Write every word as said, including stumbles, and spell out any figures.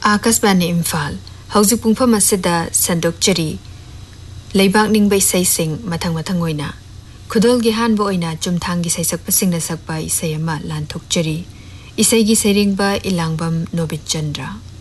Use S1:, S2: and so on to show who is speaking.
S1: आकाशवाणी इम्फाल हौजिक पुंगफम असिदा संदोकचरी लेबाक निंगबा इसैसिंग मथंग मथंग ओइना खुदोलगी हानबा ओइना चुमथांगी सैसकपसिंगना सकपा इसै अमा लानथोकचरी इसैगी सैरिंगबा इलांगबम नोबित चंद्रा।